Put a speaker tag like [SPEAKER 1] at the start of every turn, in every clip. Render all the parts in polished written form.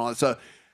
[SPEAKER 1] all that. So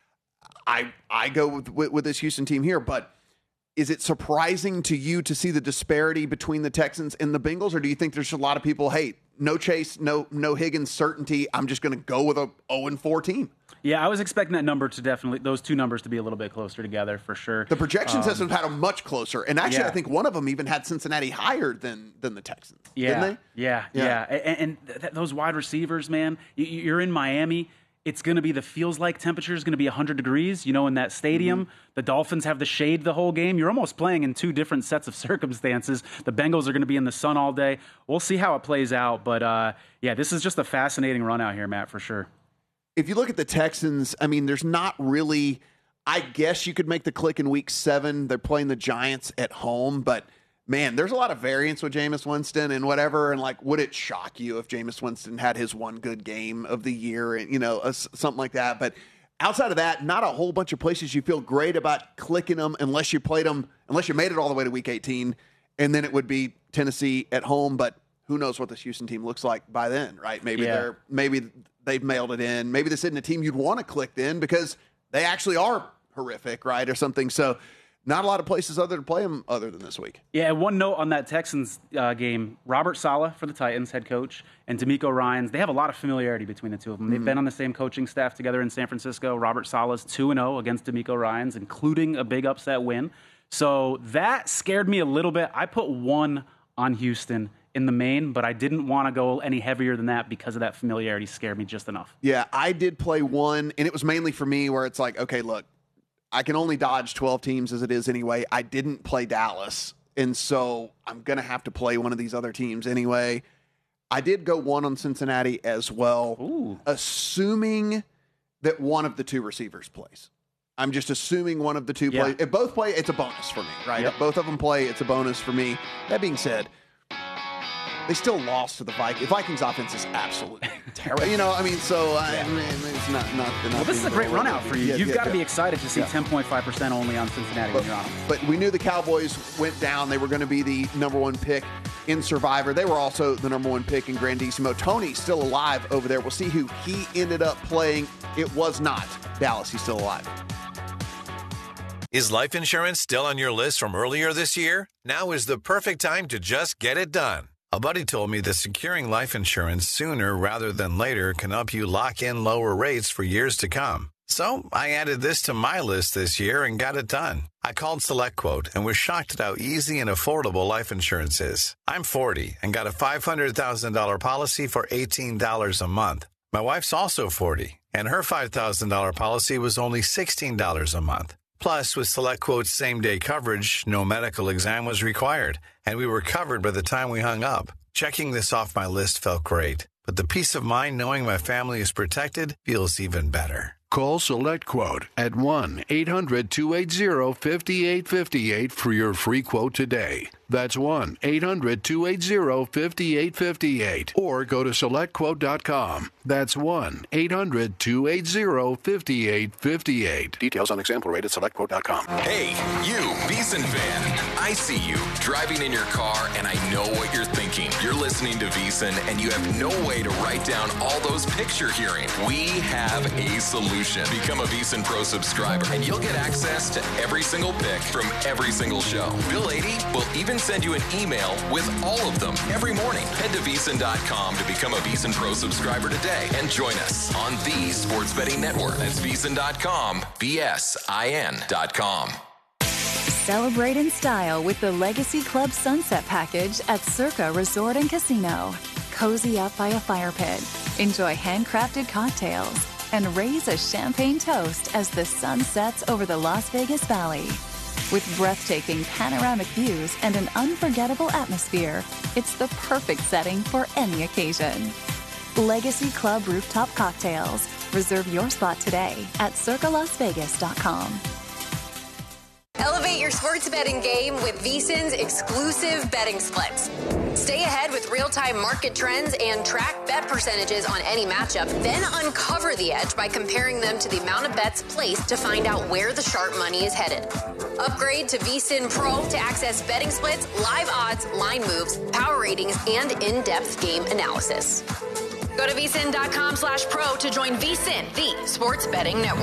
[SPEAKER 1] I go with this Houston team here, but is it surprising to you to see the disparity between the Texans and the Bengals, or do you think there's a lot of people, hey, no Chase, no Higgins certainty, I'm just going to go with a 0-4 team?
[SPEAKER 2] Yeah, I was expecting that number to those two numbers to be a little bit closer together for sure.
[SPEAKER 1] The projections have had them much closer, and actually I think one of them even had Cincinnati higher than the Texans, didn't they?
[SPEAKER 2] Yeah. And those wide receivers, man, you're in Miami. It's going to be feels like temperature is going to be 100 degrees, in that stadium. Mm-hmm. The Dolphins have the shade the whole game. You're almost playing in two different sets of circumstances. The Bengals are going to be in the sun all day. We'll see how it plays out. But, this is just a fascinating run out here, Matt, for sure.
[SPEAKER 1] If you look at the Texans, I mean, there's not really – I guess you could make the click in Week 7. They're playing the Giants at home, but – man, there's a lot of variance with Jameis Winston and whatever. And would it shock you if Jameis Winston had his one good game of the year and, something like that? But outside of that, not a whole bunch of places you feel great about clicking them unless you made it all the way to Week 18. And then it would be Tennessee at home. But who knows what this Houston team looks like by then, right? Maybe they've mailed it in. Maybe this isn't a team you'd want to click then because they actually are horrific, right? Or something. So, not a lot of places other to play them other than this week.
[SPEAKER 2] Yeah, one note on that Texans game, Robert Saleh for the Titans, head coach, and DeMeco Ryans, they have a lot of familiarity between the two of them. They've been on the same coaching staff together in San Francisco. Robert Saleh's 2-0 against DeMeco Ryans, including a big upset win. So that scared me a little bit. I put 1 on Houston in the main, but I didn't want to go any heavier than that because of that familiarity scared me just enough.
[SPEAKER 1] Yeah, I did play 1, and it was mainly for me where it's like, okay, look, I can only dodge 12 teams as it is anyway. I didn't play Dallas, and so I'm going to have to play one of these other teams anyway. I did go 1 on Cincinnati as well, assuming that one of the two receivers plays. I'm just assuming one of the two plays. If both play, it's a bonus for me, right?
[SPEAKER 2] Yep.
[SPEAKER 1] If both of them play, it's a bonus for me. That being said, they still lost to the Vikings. The Vikings offense is absolutely terrible. It's not.
[SPEAKER 2] Well, this is a great run out for you. You've got to be excited to see 10.5% only on Cincinnati when you're on them.
[SPEAKER 1] But we knew the Cowboys went down. They were going to be the number 1 pick in Survivor. They were also the number 1 pick in Grandissimo. Tony's still alive over there. We'll see who he ended up playing. It was not Dallas. He's still alive.
[SPEAKER 3] Is life insurance still on your list from earlier this year? Now is the perfect time to just get it done. A buddy told me that securing life insurance sooner rather than later can help you lock in lower rates for years to come. So I added this to my list this year and got it done. I called SelectQuote and was shocked at how easy and affordable life insurance is. I'm 40 and got a $500,000 policy for $18 a month. My wife's also 40, and her $5,000 policy was only $16 a month. Plus, with SelectQuote's same-day coverage, no medical exam was required, and we were covered by the time we hung up. Checking this off my list felt great, but the peace of mind knowing my family is protected feels even better.
[SPEAKER 4] Call SelectQuote at 1-800-280-5858 for your free quote today. That's 1-800-280-5858. Or go to SelectQuote.com. That's 1-800-280-5858. Details on example rate at SelectQuote.com.
[SPEAKER 5] Hey, you, VSiN fan. I see you driving in your car, and I know what you're thinking. You're listening to VSiN, and you have no way to write down all those picks you're hearing. We have a solution. Become a VSiN Pro subscriber, and you'll get access to every single pick from every single show. Bill 80 will even send you an email with all of them every morning. Head to VSiN.com to become a VSiN Pro subscriber today and join us on the Sports Betting Network. That's VSiN.com, VSIN.com.
[SPEAKER 6] Celebrate in style with the Legacy Club Sunset Package at Circa Resort and Casino. Cozy up by a fire pit, enjoy handcrafted cocktails, and raise a champagne toast as the sun sets over the Las Vegas Valley. With breathtaking panoramic views and an unforgettable atmosphere, it's the perfect setting for any occasion. Legacy Club Rooftop Cocktails. Reserve your spot today at circalasvegas.com.
[SPEAKER 7] Elevate your sports betting game with VSiN's exclusive betting splits. Stay ahead with real-time market trends and track bet percentages on any matchup, then uncover the edge by comparing them to the amount of bets placed to find out where the sharp money is headed. Upgrade to VSiN Pro to access betting splits, live odds, line moves, power ratings, and in-depth game analysis. Go to VSiN.com/pro to join VSiN, the sports betting network.